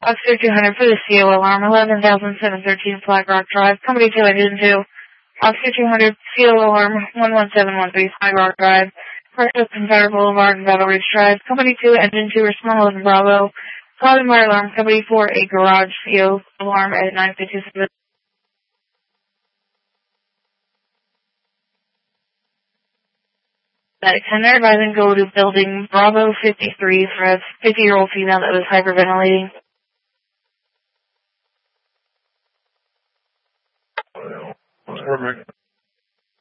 Officer 200 for the CO alarm, 11,713 Flag Rock Drive, Company 2, Engine 2. Officer 200, CO alarm, 11713 Flag Rock Drive, Park Confederate Boulevard and Battle Ridge Drive, Company 2, Engine 2, respond 11 Bravo. Calling my alarm, Company 4, a garage CO alarm at 957. That 10 advising go to building Bravo 53 for a 50-year-old female that was hyperventilating. Perfect.